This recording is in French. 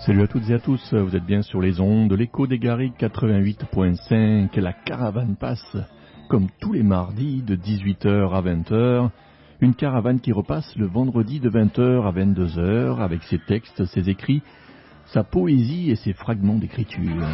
Salut à toutes et à tous, vous êtes bien sur les ondes de l'écho des Garrigues 88.5, la caravane passe comme tous les mardis de 18h à 20h, une caravane qui repasse le vendredi de 20h à 22h avec ses textes, ses écrits, sa poésie et ses fragments d'écriture.